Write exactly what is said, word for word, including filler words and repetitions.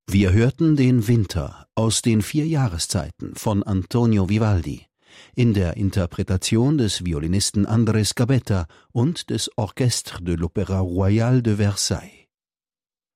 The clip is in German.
Wir hörten den Winter aus den vier Jahreszeiten von Antonio Vivaldi in der Interpretation des Violinisten Andrés Gabetta und des Orchestre de l'Opéra Royal de Versailles.